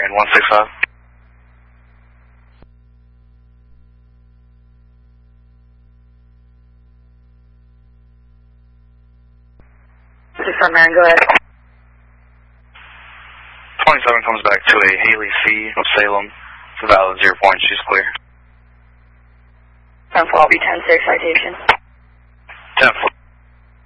Marion 165. Marion, go ahead. 27 comes back to a Haley C of Salem. It's a valid 0 point. She's clear. 10-4, I'll be 10-6 citation. 10-4.